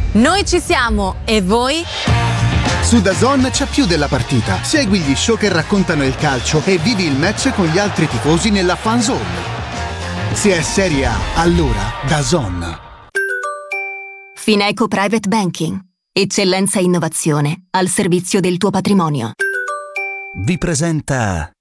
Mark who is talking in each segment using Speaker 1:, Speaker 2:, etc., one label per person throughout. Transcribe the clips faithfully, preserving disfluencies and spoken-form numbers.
Speaker 1: Noi ci siamo, e voi?
Speaker 2: Su DAZN c'è più della partita. Segui gli show che raccontano il calcio e vivi il match con gli altri tifosi nella fan zone. Se è Serie A, allora DAZN.
Speaker 3: Fineco Private Banking. Eccellenza e innovazione al servizio del tuo patrimonio.
Speaker 4: Vi presenta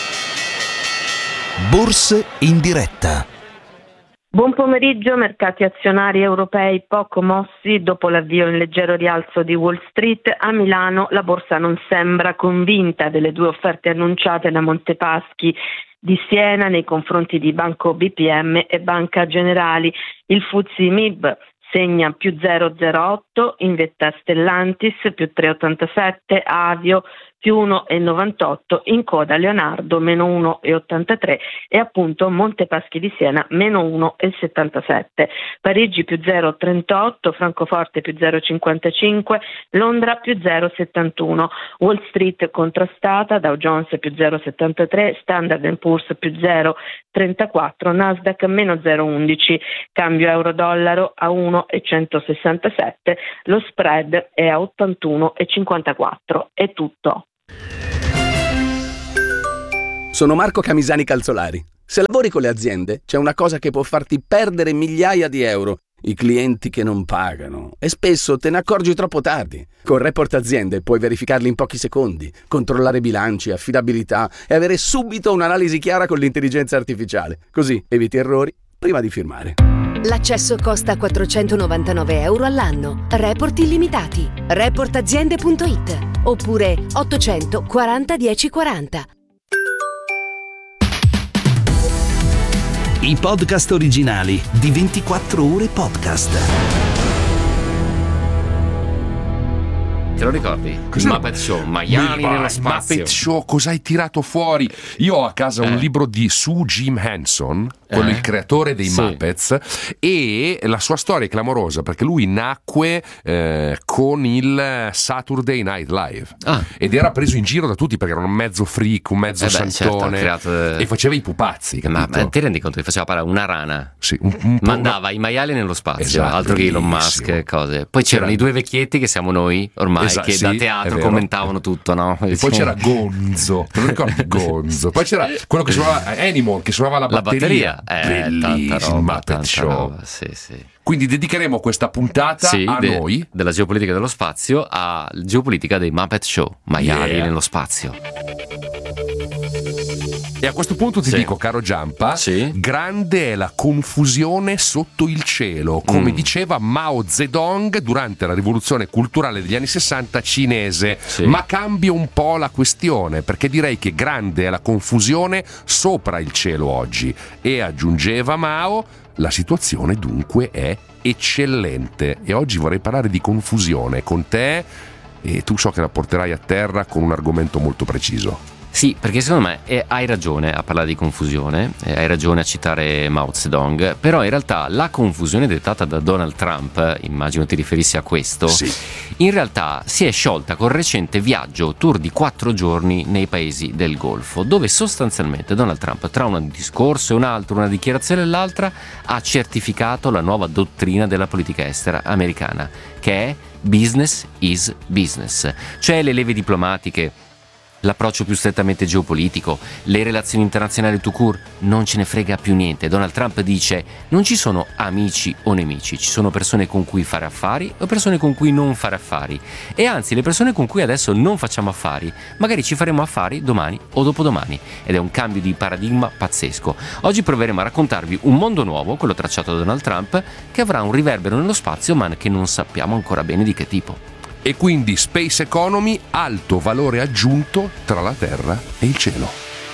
Speaker 4: Borse in diretta.
Speaker 5: Buon pomeriggio, mercati azionari europei poco mossi dopo l'avvio in leggero rialzo di Wall Street. A Milano la borsa non sembra convinta delle due offerte annunciate da Montepaschi di Siena nei confronti di Banco B P M e Banca Generali. Il F T S E M I B segna più zero virgola zero otto, in vetta Stellantis più tre virgola ottantasette, Avio più uno virgola novantotto, in coda Leonardo meno uno virgola ottantatré e appunto Montepaschi di Siena meno uno virgola settantasette. Parigi più zero virgola trentotto, Francoforte più zero virgola cinquantacinque, Londra più zero virgola settantuno. Wall Street contrastata, Dow Jones più zero virgola settantatré, Standard and Poor's più zero virgola trentaquattro, Nasdaq meno zero virgola undici, cambio euro-dollaro a uno virgola centosessantasette, lo spread è a ottantuno virgola cinquantaquattro. È tutto.
Speaker 6: Sono Marco Camisani Calzolari. Se lavori con le aziende, c'è una cosa che può farti perdere migliaia di euro: i clienti che non pagano. E spesso te ne accorgi troppo tardi. Con Report Aziende puoi verificarli in pochi secondi, controllare bilanci, affidabilità e avere subito un'analisi chiara con l'intelligenza artificiale. Così eviti errori prima di firmare.
Speaker 7: L'accesso costa quattrocentonovantanove euro all'anno. Report illimitati. report aziende punto it oppure ottocento quaranta dieci quaranta.
Speaker 4: I podcast originali di ventiquattro ore podcast.
Speaker 8: Te lo ricordi?
Speaker 9: Cos'è?
Speaker 8: Il Muppet Show, maiali nello spazio.
Speaker 9: Muppet Show, cosa hai tirato fuori? Io ho a casa
Speaker 8: Eh.
Speaker 9: un libro di Sue Jim Henson, quello
Speaker 8: Eh.
Speaker 9: il creatore dei
Speaker 8: Sì.
Speaker 9: Muppets, e la sua storia è clamorosa perché lui nacque eh, con il Saturday Night Live
Speaker 8: Ah.
Speaker 9: ed era preso in giro da tutti perché era un mezzo freak, un mezzo
Speaker 8: Eh beh, certo,
Speaker 9: santone,
Speaker 8: ha creato-
Speaker 9: e faceva i pupazzi,
Speaker 8: Ma,
Speaker 9: capito?
Speaker 8: ma ti rendi conto che faceva parlare una rana?
Speaker 9: Sì, un, un po'
Speaker 8: Mandava i maiali nello spazio,
Speaker 9: Esatto,
Speaker 8: altro che Elon
Speaker 9: bellissimo.
Speaker 8: Musk e cose. Poi c'erano
Speaker 9: C'era-
Speaker 8: i due vecchietti che siamo noi ormai,
Speaker 9: Esatto,
Speaker 8: che
Speaker 9: sì,
Speaker 8: da
Speaker 9: è
Speaker 8: teatro
Speaker 9: vero.
Speaker 8: commentavano tutto, no?
Speaker 9: E poi c'era Gonzo, te lo ricordi Gonzo? Poi c'era quello che suonava Animal, che suonava la
Speaker 8: la
Speaker 9: batteria.
Speaker 8: batteria, eh, tanta
Speaker 9: Bellissimo,
Speaker 8: roba,
Speaker 9: Muppet
Speaker 8: tanta
Speaker 9: Show.
Speaker 8: roba, sì, sì.
Speaker 9: Quindi dedicheremo questa puntata
Speaker 8: Sì,
Speaker 9: a
Speaker 8: de-
Speaker 9: noi.
Speaker 8: della geopolitica dello spazio a geopolitica dei Muppet Show, maiali
Speaker 9: Yeah.
Speaker 8: nello spazio.
Speaker 9: E a questo punto ti
Speaker 8: Sì.
Speaker 9: dico, caro Giampa,
Speaker 8: Sì.
Speaker 9: grande è la confusione sotto il cielo, come
Speaker 8: Mm.
Speaker 9: diceva Mao Zedong durante la rivoluzione culturale degli anni sessanta cinese.
Speaker 8: Sì.
Speaker 9: Ma cambio un po' la questione, perché direi che grande è la confusione sopra il cielo oggi. E aggiungeva Mao, la situazione dunque è eccellente. E oggi vorrei parlare di confusione con te, e tu so che la porterai a terra con un argomento molto preciso.
Speaker 8: Sì, perché secondo me eh, hai ragione a parlare di confusione, eh, hai ragione a citare Mao Zedong, però in realtà la confusione dettata da Donald Trump, immagino ti riferissi a questo,
Speaker 9: Sì.
Speaker 8: in realtà si è sciolta col recente viaggio tour di quattro giorni nei paesi del Golfo, dove sostanzialmente Donald Trump, tra un discorso e un altro, una dichiarazione e l'altra, ha certificato la nuova dottrina della politica estera americana, che è business is business, cioè le leve diplomatiche, l'approccio più strettamente geopolitico, le relazioni internazionali tout court, non ce ne frega più niente. Donald Trump dice: non ci sono amici o nemici, ci sono persone con cui fare affari o persone con cui non fare affari, e anzi le persone con cui adesso non facciamo affari magari ci faremo affari domani o dopodomani, ed è un cambio di paradigma pazzesco. Oggi proveremo a raccontarvi un mondo nuovo, quello tracciato da Donald Trump, che avrà un riverbero nello spazio ma che non sappiamo ancora bene di che tipo.
Speaker 9: E quindi Space Economy, alto valore aggiunto tra la Terra e il cielo.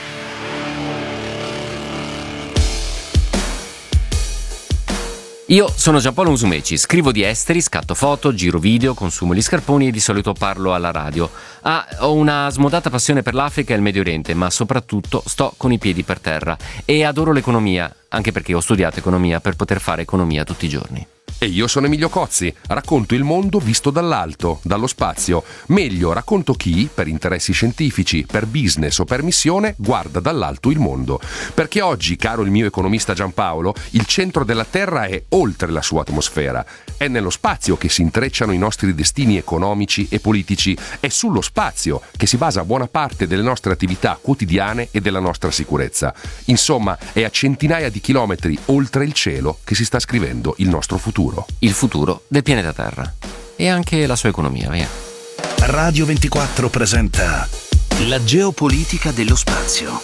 Speaker 8: Io sono Giampaolo Musumeci, scrivo di esteri, scatto foto, giro video, consumo gli scarponi e di solito parlo alla radio. Ah, ho una smodata passione per l'Africa e il Medio Oriente, ma soprattutto sto con i piedi per terra e adoro l'economia. anche perché ho studiato economia per poter fare economia tutti i giorni.
Speaker 9: E io sono Emilio Cozzi, racconto il mondo visto dall'alto, dallo spazio. Meglio, racconto chi, per interessi scientifici, per business o per missione, guarda dall'alto il mondo. Perché oggi, caro il mio economista Giampaolo, il centro della Terra è oltre la sua atmosfera. È nello spazio che si intrecciano i nostri destini economici e politici. È sullo spazio che si basa buona parte delle nostre attività quotidiane e della nostra sicurezza. Insomma, è a centinaia di chilometri oltre il cielo che si sta scrivendo il nostro futuro.
Speaker 8: Il futuro del pianeta Terra e anche la sua economia, via.
Speaker 4: Radio ventiquattro presenta la geopolitica dello spazio.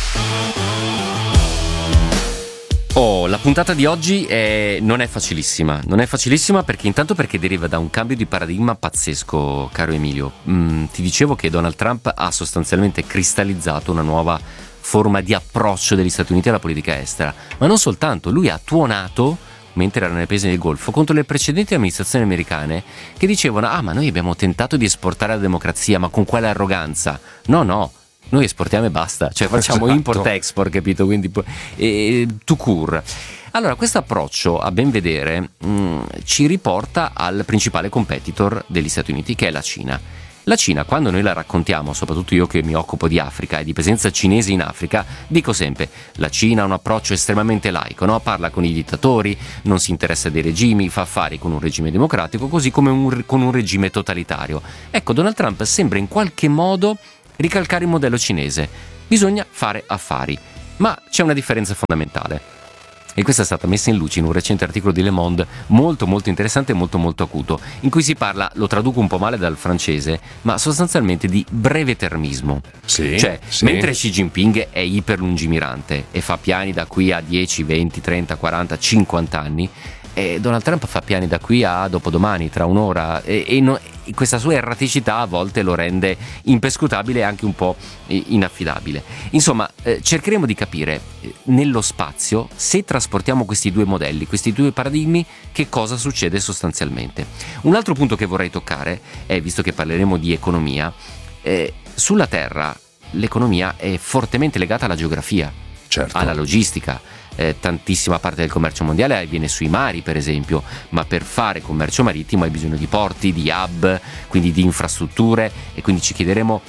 Speaker 8: Oh, la puntata di oggi è... non è facilissima, non è facilissima perché intanto perché deriva da un cambio di paradigma pazzesco, caro Emilio. Mm, ti dicevo che Donald Trump ha sostanzialmente cristallizzato una nuova forma di approccio degli Stati Uniti alla politica estera, ma non soltanto, lui ha tuonato mentre era nei paesi del Golfo contro le precedenti amministrazioni americane che dicevano ah ma noi abbiamo tentato di esportare la democrazia, ma con quale arroganza? No no, noi esportiamo e basta, cioè facciamo
Speaker 9: esatto.
Speaker 8: import-export, capito? Quindi eh, tout court. Allora questo approccio a ben vedere mh, ci riporta al principale competitor degli Stati Uniti, che è la Cina. La Cina, quando noi la raccontiamo, soprattutto io che mi occupo di Africa e di presenza cinese in Africa, dico sempre, la Cina ha un approccio estremamente laico, no? Parla con i dittatori, non si interessa dei regimi, fa affari con un regime democratico, così come un, con un regime totalitario. Ecco, Donald Trump sembra in qualche modo ricalcare il modello cinese. Bisogna fare affari, ma c'è una differenza fondamentale. E questa è stata messa in luce in un recente articolo di Le Monde molto molto interessante e molto molto acuto, in cui si parla, lo traduco un po' male dal francese, ma sostanzialmente di brevetermismo.
Speaker 9: Sì,
Speaker 8: cioè,
Speaker 9: sì.
Speaker 8: mentre Xi Jinping è iperlungimirante e fa piani da qui a dieci, venti, trenta, quaranta, cinquanta anni, e Donald Trump fa piani da qui a dopodomani, tra un'ora, e, e, no, e questa sua erraticità a volte lo rende impescrutabile e anche un po' inaffidabile. Insomma, eh, cercheremo di capire eh, nello spazio, se trasportiamo questi due modelli, questi due paradigmi, che cosa succede sostanzialmente. Un altro punto che vorrei toccare è, visto che parleremo di economia, eh, sulla Terra l'economia è fortemente legata alla geografia,
Speaker 9: certo.
Speaker 8: alla logistica. Eh, tantissima parte del commercio mondiale avviene sui mari, per esempio, ma per fare commercio marittimo hai bisogno di porti, di hub, quindi di infrastrutture, e quindi ci chiederemo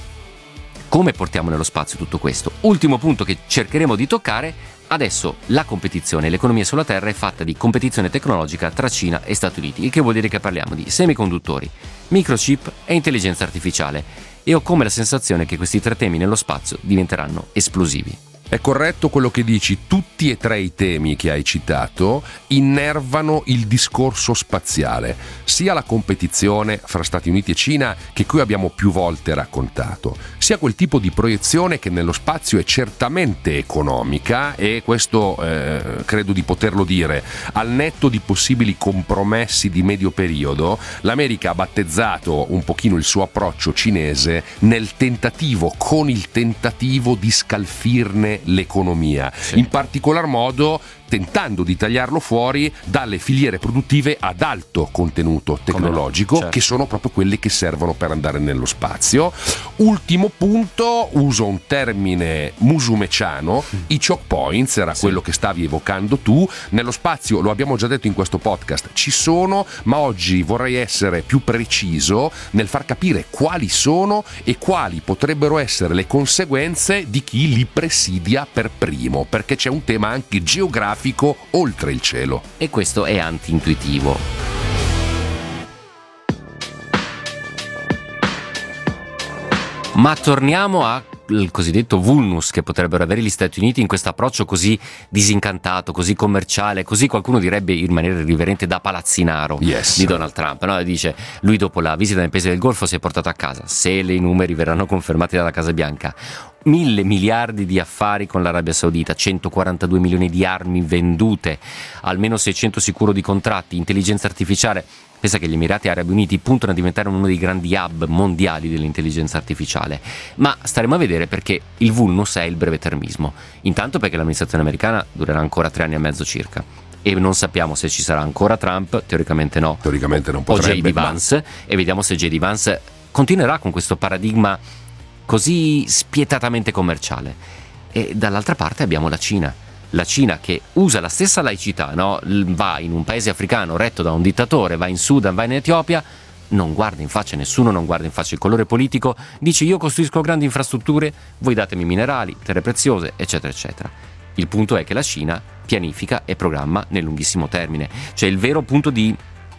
Speaker 8: come portiamo nello spazio tutto questo. Ultimo punto che cercheremo di toccare: adesso la competizione, l'economia sulla Terra è fatta di competizione tecnologica tra Cina e Stati Uniti, il che vuol dire che parliamo di semiconduttori, microchip e intelligenza artificiale, e ho come la sensazione che questi tre temi nello spazio diventeranno esplosivi.
Speaker 9: È corretto quello che dici, tutti e tre i temi che hai citato innervano il discorso spaziale, sia la competizione fra Stati Uniti e Cina, che qui abbiamo più volte raccontato, sia quel tipo di proiezione che nello spazio è certamente economica, e questo eh, credo di poterlo dire, al netto di possibili compromessi di medio periodo, l'America ha battezzato un pochino il suo approccio cinese nel tentativo, con il tentativo di scalfirne l'economia, sì. In particolar modo tentando di tagliarlo fuori dalle filiere produttive ad alto contenuto tecnologico, no? Certo. Che sono proprio quelle che servono per andare nello spazio. Ultimo punto, uso un termine musumeciano, mm. i choke points, era sì. quello che stavi evocando tu. Nello spazio, lo abbiamo già detto in questo podcast, ci sono, ma oggi vorrei essere più preciso nel far capire quali sono e quali potrebbero essere le conseguenze di chi li presidia per primo, perché c'è un tema anche geografico oltre il cielo.
Speaker 8: E questo è anti-intuitivo. Ma torniamo al cosiddetto vulnus che potrebbero avere gli Stati Uniti in questo approccio così disincantato, così commerciale, così qualcuno direbbe in maniera irriverente da palazzinaro, yes. di Donald Trump, no? Dice, lui dopo la visita nei paesi del Golfo si è portato a casa, se i numeri verranno confermati dalla Casa Bianca, mille miliardi di affari con l'Arabia Saudita, centoquarantadue milioni di armi vendute, almeno seicento sicuro di contratti, intelligenza artificiale. Pensa che gli Emirati Arabi Uniti puntano a diventare uno dei grandi hub mondiali dell'intelligenza artificiale, ma staremo a vedere, perché il vulnus è il brevetermismo. Intanto perché l'amministrazione americana durerà ancora tre anni e mezzo circa, e non sappiamo se ci sarà ancora Trump, teoricamente no,
Speaker 9: teoricamente non potrebbe,
Speaker 8: o J D Vance, ma... e vediamo se J D Vance continuerà con questo paradigma così spietatamente commerciale. E dall'altra parte abbiamo la Cina. la Cina, che usa la stessa laicità, no? Va in un paese africano retto da un dittatore, va in Sudan, va in Etiopia, non guarda in faccia nessuno, non guarda in faccia il colore politico, dice io costruisco grandi infrastrutture, voi datemi minerali, terre preziose, eccetera eccetera. Il punto è che la Cina pianifica e programma nel lunghissimo termine, cioè il vero punto di,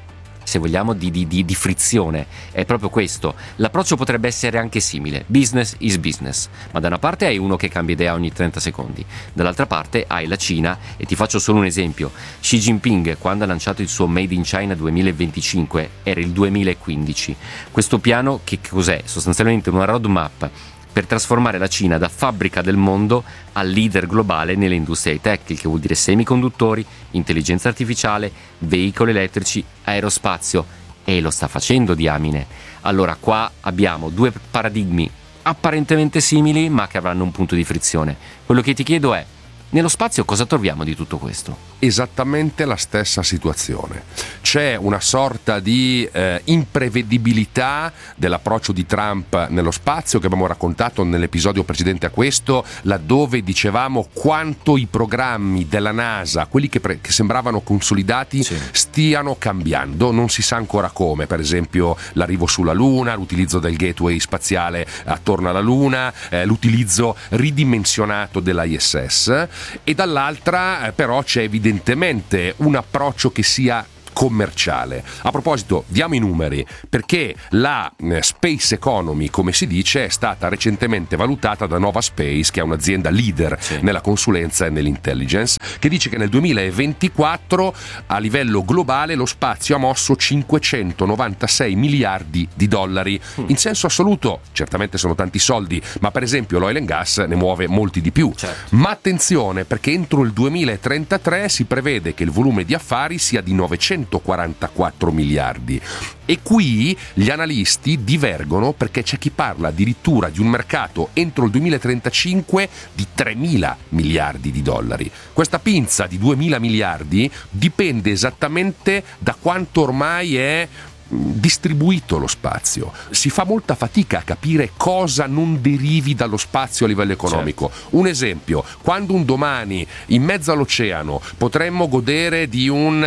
Speaker 8: se vogliamo, di, di, di, di frizione è proprio questo. L'approccio potrebbe essere anche simile, business is business, ma da una parte hai uno che cambia idea ogni trenta secondi, dall'altra parte hai la Cina, e ti faccio solo un esempio. Xi Jinping, quando ha lanciato il suo Made in China duemilaventicinque, era il duemilaquindici. Questo piano che cos'è? Sostanzialmente una roadmap per trasformare la Cina da fabbrica del mondo a leader globale nelle industrie high-tech, il che vuol dire semiconduttori, intelligenza artificiale, veicoli elettrici, aerospazio, e lo sta facendo diamine. Allora qua abbiamo due paradigmi apparentemente simili ma che avranno un punto di frizione. Quello che ti chiedo è, nello spazio cosa troviamo di tutto questo?
Speaker 9: Esattamente la stessa situazione. C'è una sorta di eh, imprevedibilità dell'approccio di Trump nello spazio che abbiamo raccontato nell'episodio precedente a questo, laddove dicevamo quanto i programmi della NASA, quelli che, pre- che sembravano consolidati, sì, stiano cambiando. Non si sa ancora come, per esempio l'arrivo sulla Luna, l'utilizzo del gateway spaziale attorno alla Luna, eh, l'utilizzo ridimensionato dell'I S S, e dall'altra eh, però c'è evidentemente un approccio che sia commerciale. A proposito, diamo i numeri, perché la Space Economy, come si dice, è stata recentemente valutata da Nova Space, che è un'azienda leader, sì, nella consulenza e nell'intelligence, che dice che nel duemilaventiquattro a livello globale lo spazio ha mosso cinquecentonovantasei miliardi di dollari. Mm. In senso assoluto certamente sono tanti soldi, ma per esempio l'oil and gas ne muove molti di più. Certo. Ma attenzione, perché entro il duemilatrentatré si prevede che il volume di affari sia di novecentoquarantaquattro miliardi, e qui gli analisti divergono, perché c'è chi parla addirittura di un mercato entro il duemilatrentacinque di tremila miliardi di dollari. Questa pinza di duemila miliardi dipende esattamente da quanto ormai è distribuito lo spazio. Si fa molta fatica a capire cosa non derivi dallo spazio a livello economico. Certo. Un esempio, quando un domani in mezzo all'oceano potremmo godere di un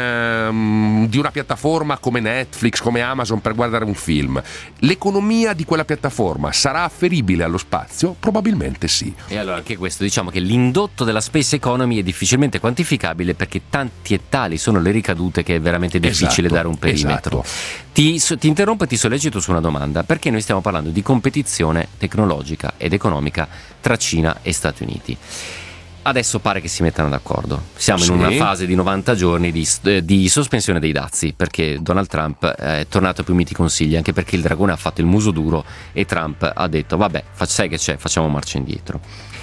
Speaker 9: ehm, di una piattaforma come Netflix, come Amazon per guardare un film, l'economia di quella piattaforma sarà afferibile allo spazio? Probabilmente sì.
Speaker 8: E allora anche questo, diciamo che l'indotto della space economy è difficilmente quantificabile, perché tanti e tali sono le ricadute che è veramente difficile, esatto, dare un perimetro. Esatto. Ti, ti interrompo e ti sollecito su una domanda, perché noi stiamo parlando di competizione tecnologica ed economica tra Cina e Stati Uniti. Adesso pare che si mettano d'accordo. Siamo sì. in una fase di novanta giorni di, di sospensione dei dazi, perché Donald Trump è tornato a più miti consigli, anche perché il dragone ha fatto il muso duro e Trump ha detto vabbè, sai che c'è, facciamo marcia indietro.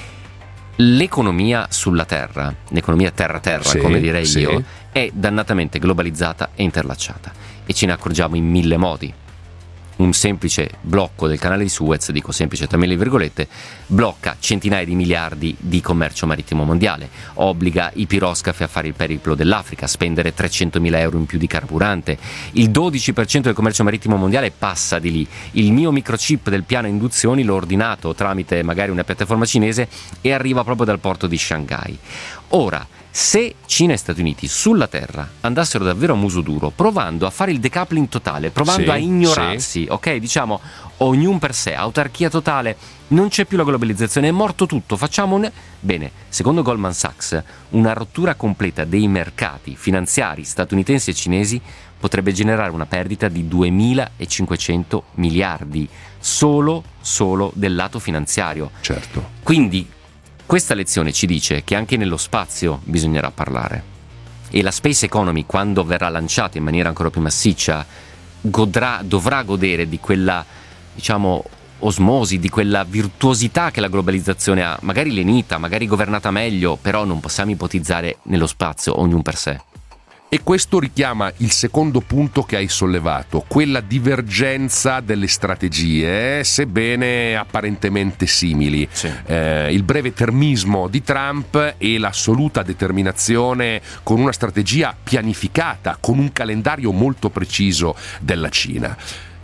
Speaker 8: L'economia sulla terra, l'economia terra-terra, sì, come direi sì. io, è dannatamente globalizzata e interlacciata, e ce ne accorgiamo in mille modi. Un semplice blocco del canale di Suez, dico semplice tra mille virgolette, blocca centinaia di miliardi di commercio marittimo mondiale, obbliga i piroscafi a fare il periplo dell'Africa, a spendere trecentomila euro in più di carburante, il dodici per cento del commercio marittimo mondiale passa di lì. Il mio microchip del piano induzioni l'ho ordinato tramite magari una piattaforma cinese e arriva proprio dal porto di Shanghai. Ora, se Cina e Stati Uniti sulla terra andassero davvero a muso duro, provando a fare il decoupling totale, provando sì, a ignorarsi, sì. ok, diciamo ognuno per sé, autarchia totale, non c'è più la globalizzazione, è morto tutto, facciamo un... Bene, secondo Goldman Sachs, una rottura completa dei mercati finanziari statunitensi e cinesi potrebbe generare una perdita di duemilacinquecento miliardi solo, solo del lato finanziario.
Speaker 9: Certo.
Speaker 8: Quindi questa lezione ci dice che anche nello spazio bisognerà parlare, e la space economy, quando verrà lanciata in maniera ancora più massiccia, godrà, dovrà godere di quella, diciamo, osmosi, di quella virtuosità che la globalizzazione ha, magari lenita, magari governata meglio, però non possiamo ipotizzare nello spazio ognuno per sé.
Speaker 9: E questo richiama il secondo punto che hai sollevato, quella divergenza delle strategie, sebbene apparentemente simili. Sì. Eh, il breve termismo di Trump e l'assoluta determinazione con una strategia pianificata, con un calendario molto preciso della Cina.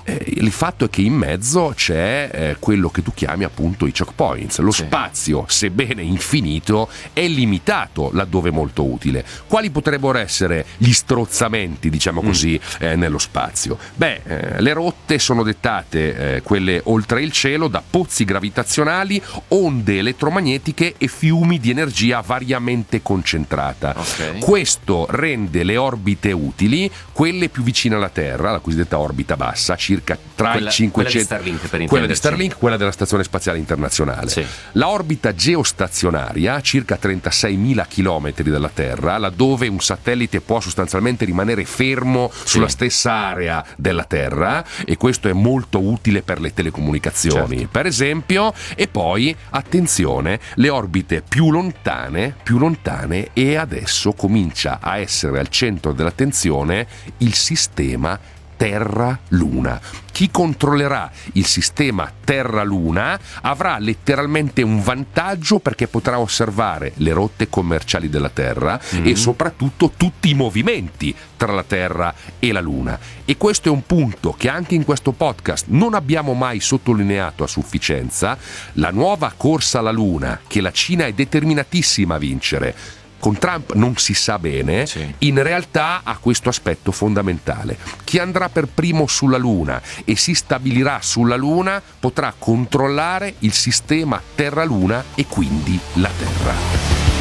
Speaker 9: Eh, il fatto è che in mezzo c'è eh, quello che tu chiami appunto i choke points. Lo
Speaker 8: sì.
Speaker 9: spazio, sebbene infinito, è limitato laddove molto utile. Quali potrebbero essere gli strozzamenti, diciamo così, mm. eh, nello spazio? Beh, eh, le rotte sono dettate, eh, quelle oltre il cielo, da pozzi gravitazionali, onde elettromagnetiche e fiumi di energia variamente concentrata.
Speaker 8: Okay.
Speaker 9: Questo rende le orbite utili quelle più vicine alla Terra, la cosiddetta orbita bassa, circa tra
Speaker 8: quella,
Speaker 9: i cinquecento,
Speaker 8: quella di Starlink, per
Speaker 9: quella di Starlink, quella della Stazione Spaziale Internazionale.
Speaker 8: Sì.
Speaker 9: La orbita geostazionaria, circa trentasei chilometri dalla Terra, laddove un satellite può sostanzialmente rimanere fermo sì. sulla stessa area della Terra, e questo è molto utile per le telecomunicazioni, certo. per esempio. E poi, attenzione, le orbite più lontane, più lontane, e adesso comincia a essere al centro dell'attenzione il sistema Terra-Luna. Chi controllerà il sistema Terra-Luna avrà letteralmente un vantaggio, perché potrà osservare le rotte commerciali della Terra mm-hmm. e soprattutto tutti i movimenti tra la Terra e la Luna. E questo è un punto che anche in questo podcast non abbiamo mai sottolineato a sufficienza. La nuova corsa alla Luna, che la Cina è determinatissima a vincere, con Trump non si sa bene, sì. in realtà ha questo aspetto fondamentale. Chi andrà per primo sulla Luna e si stabilirà sulla Luna potrà controllare il sistema Terra-Luna e quindi la Terra.